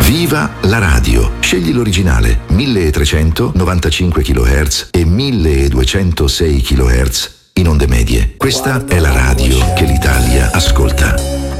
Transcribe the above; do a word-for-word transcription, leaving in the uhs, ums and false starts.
Viva la radio! Scegli l'originale milletrecentonovantacinque chilohertz e milleduecentosei chilohertz in onde medie. Questa è la radio che l'Italia ascolta.